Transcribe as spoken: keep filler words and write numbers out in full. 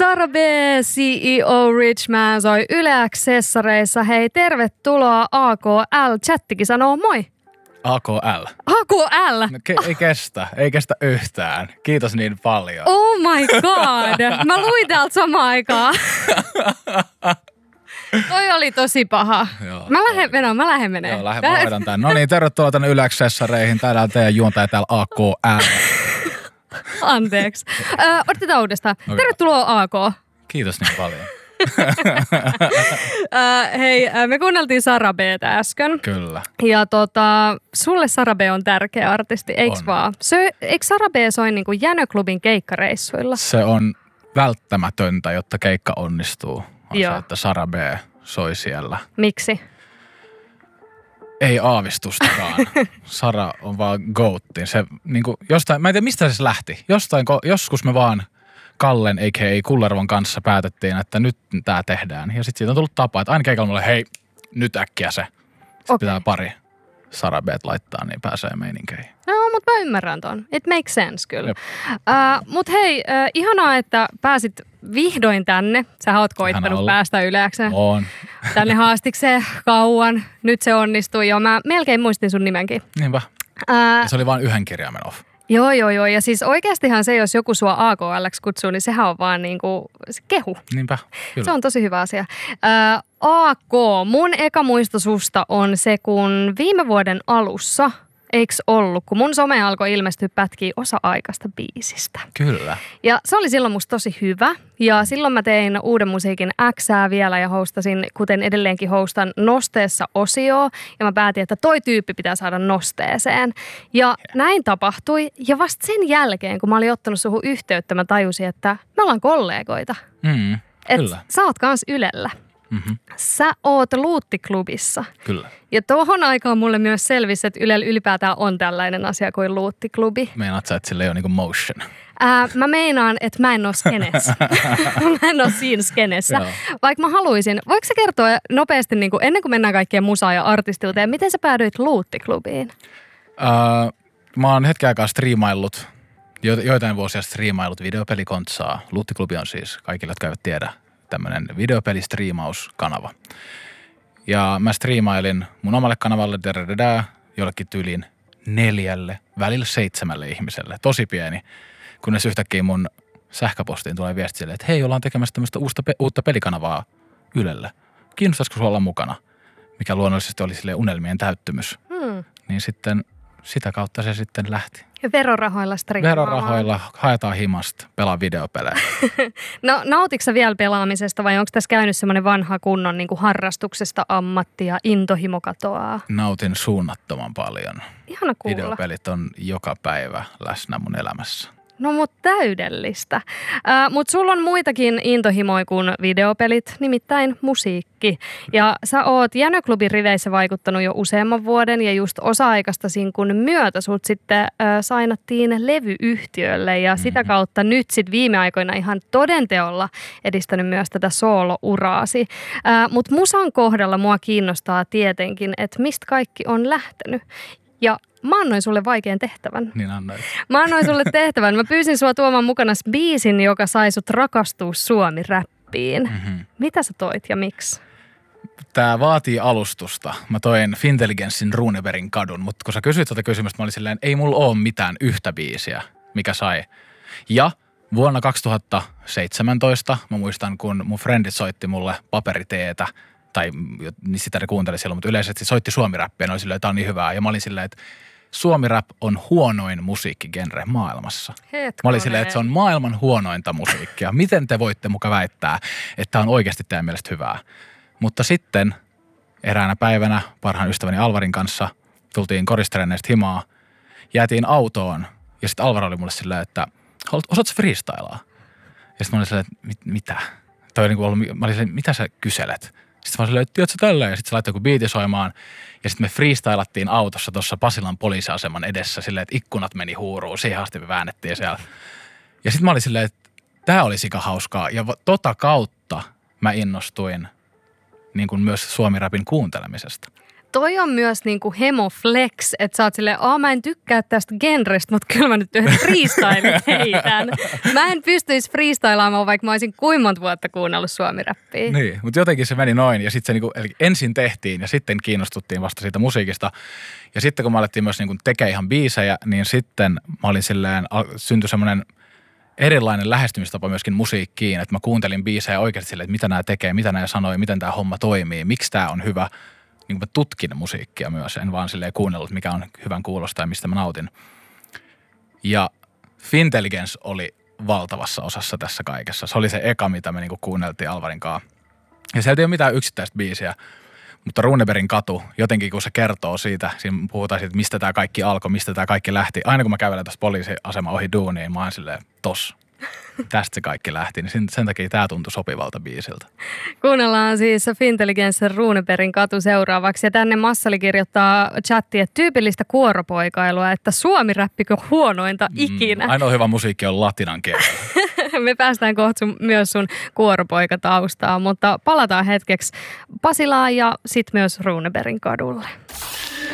Sara B, C E O Rich Man soi Yle X-sessareissa. Hei, tervetuloa A K L. Chattikin sanoo moi. A K L. A K L? No, ke- ei kestä, ei kestä yhtään. Kiitos niin paljon. Oh my god. Mä luin täältä samaan aikaan. Toi oli tosi paha. Joo, mä lähden menoon, mä lähden menee. Joo, lähden, mä hoidan tän. No niin, tervetuloa tänne Yle X-sessareihin. Täällä on teidän juontaja täällä A K L. Anteeksi. Ö, otetaan uudestaan. Okay. Tervetuloa A K. Kiitos niin paljon. uh, hei, me kuunneltiin Sara B:tä äsken. Kyllä. Ja tota, sulle Sara B on tärkeä artisti, eiks on. vaan? Se, eikö Sara B soi niinku Jänö-klubin keikkareissuilla? Se on välttämätöntä, jotta keikka onnistuu. On Joo. se, että Sara B soi siellä. Miksi? Ei aavistustakaan. Sara on vaan goattin. Se niinku jostain, mä en tiedä mistä se lähti. Jostain, joskus me vaan Kallen, a k a. Kullervon kanssa päätettiin, että nyt tää tehdään. Ja sitten siitä on tullut tapa, että aina keikalla mulle, hei, nyt äkkiä se. Sitten Okei. pitää pari Sara B:t laittaa, niin pääsee meininkeihin. No, mutta mä ymmärrän ton. It makes sense kyllä. Uh, mut hei, uh, ihanaa, että pääsit vihdoin tänne. Sä oot koittanut päästä yleensä. On. Tänne haastikseen kauan. Nyt se onnistui jo. Mä melkein muistin sun nimenkin. Niinpä. Uh, Ja se oli vain yhden kirjaimen off. Joo, joo, joo. Ja siis oikeastihan se, jos joku sua A K L:ksi kutsuu, niin sehän on vaan niinku se kehu. Niinpä, kyllä. Se on tosi hyvä asia. Ää, A K, mun eka muisto susta on se, kun viime vuoden alussa, eiks ollut, kun mun some alkoi ilmestyä pätkiä osa-aikaista biisistä. Kyllä. Ja se oli silloin musta tosi hyvä. Ja silloin mä tein uuden musiikin Xää vielä ja hostasin, kuten edelleenkin hostan Nosteessa osioa. Ja mä päätin, että toi tyyppi pitää saada Nosteeseen. Ja yeah. näin tapahtui. Ja vasta sen jälkeen, kun mä olin ottanut suhun yhteyttä, mä tajusin, että me ollaan kollegoita. Mm, Et kyllä. sä oot kans Ylellä. Mm-hmm. Sä oot Luuttiklubissa. Kyllä. Ja tohon aikaan mulle myös selvisi, että Ylellä ylipäätään on tällainen asia kuin Luuttiklubi. Meinaat sä, että sillä ei ole niinku motion? Ää, mä meinaan, että mä en ole skenessä. mä en ole siinä skenessä. Joo. Vaikka mä haluaisin. Voiko sä kertoa nopeasti, niin kuin ennen kuin mennään kaikkien musaa ja artistiuteen, miten sä päädyit Luuttiklubiin? Uh, mä oon hetken aikaa striimaillut, jo, joitain vuosia striimaillut videopelikontsaa. Luuttiklubi on siis, kaikille, jotka eivät tiedä, tämmönen videopelistriimauskanava. Ja mä striimailin mun omalle kanavalle dadadada, jollekin tyyliin neljälle, välillä seitsemälle ihmiselle. Tosi pieni. Kunnes yhtäkkiä mun sähköpostiin tulee viesti silleen, että hei, ollaan tekemässä tämmöistä uutta, uutta pelikanavaa Ylelle. Kiinnostaisiko sulla olla mukana? Mikä luonnollisesti oli silleen unelmien täyttymys. Hmm. Niin sitten sitä kautta se sitten lähti. Ja verorahoilla striimaamaan. Verorahoilla haetaan himasta, pelaa videopelejä. No nautitko sä vielä pelaamisesta vai onko tässä käynyt semmoinen vanha kunnon niin kuin harrastuksesta ammatti ja intohimo katoaa? Nautin suunnattoman paljon. Ihana kuulla. Videopelit on joka päivä läsnä mun elämässä. No mut täydellistä. Äh, mut sulla on muitakin intohimoja kuin videopelit, nimittäin musiikki. Ja sä oot Jänö-klubin riveissä vaikuttanut jo useamman vuoden ja just osa-aikaistasin kun myötä sut sitten äh, sainattiin levyyhtiölle ja mm-hmm. sitä kautta nyt sit viime aikoina ihan todenteolla edistänyt myös tätä soolo-uraasi. Äh, mut musan kohdalla mua kiinnostaa tietenkin, että mistä kaikki on lähtenyt. Ja mä annoin sulle vaikean tehtävän. Niin annoit. Mä annoin sulle tehtävän. Mä pyysin sua tuomaan mukana biisin, joka sai sut rakastua Suomi-räppiin. Mm-hmm. Mitä sä toit ja miksi? Tää vaatii alustusta. Mä toin Fintelligenssin Runebergin kadun, mutta kun sä kysyit tätä kysymystä, mä olin silleen, ei mulla ole mitään yhtä biisiä, mikä sai. Ja vuonna kaksituhattaseitsemäntoista mä muistan, kun mun frendit soitti mulle paperiteetä, tai niin sitä ne kuunteli silloin, mutta yleisesti soitti suomi-räppiä, ja oli silleen, että tää on niin hyvää. Ja mä olin silleen, että suomi-rap on huonoin musiikkigenre maailmassa. Hetkonen. Mä olin silleen, että se on maailman huonointa musiikkia. Miten te voitte muka väittää, että tää on oikeasti teidän mielestä hyvää? Mutta sitten eräänä päivänä parhaan ystäväni Alvarin kanssa tultiin koristeleneesta himaa, jäätiin autoon ja sitten Alvar oli mulle silleen, että osaatko freestylaa? Ja sitten mä olin silleen, että mit, mitä? Toi oli niin kuin ollut, mä olin silleen, mitä sä kyselet? Sitten mä olin silleen, että tiedätkö tälleen? Ja sitten se laittoi joku biiti soimaan ja sitten me freestylattiin autossa tuossa Pasilan poliisiaseman edessä silleen, että ikkunat meni huuruun. Siihen asti me väännettiin siellä. Ja sitten mä olin silleen, että tää oli sika hauskaa ja tota kautta mä innostuin niin kuin myös suomi-rapin kuuntelemisesta. toi on myös niinku hemoflex, että sä oot silleen, aa mä en tykkää tästä genrestä, mutta kyllä mä nyt yhden freestyle heitän. Mä en pystyisi freestylaamaan, vaikka mä olisin kuinka monta vuotta kuunnellut suomiräppiä. Niin, mutta jotenkin se meni noin ja sitten se niinku, eli ensin tehtiin ja sitten kiinnostuttiin vasta siitä musiikista. Ja sitten kun mä alettiin myös niinku tekemään ihan biisejä, niin sitten mä olin silleen, syntyi semmoinen erilainen lähestymistapa myöskin musiikkiin, että mä kuuntelin biisejä oikeasti silleen, että mitä nämä tekee, mitä nämä sanoo, miten tämä homma toimii, miksi tämä on hyvä. Niin kuin mä tutkin musiikkia myös, en vaan silleen kuunnellut, mikä on hyvän kuulosta ja mistä mä nautin. Ja Fintelligence oli valtavassa osassa tässä kaikessa. Se oli se eka, mitä me niinku kuunneltiin Alvarin kanssa. Ja sieltä ei ole mitään yksittäistä biisiä, mutta Runebergin katu, jotenkin kun se kertoo siitä, siinä puhutaan siitä, mistä tämä kaikki alkoi, mistä tämä kaikki lähti. Aina kun mä kävelen tästä poliisiasema ohi duuniin, mä oon silleen, tos. Tästä se kaikki lähti, niin sen takia tämä tuntui sopivalta biisiltä. Kuunnellaan siis Fintelligencen Runebergin katu seuraavaksi. Ja tänne Massali kirjoittaa chattiin, että tyypillistä kuoropoikailua, että suomi-räppikö huonointa ikinä. Mm, ainoa hyvä musiikki on latinan kielellä. Me päästään kohta sun, myös sun kuoropoikataustaan, mutta palataan hetkeksi Pasilaan ja sitten myös Runebergin kadulle.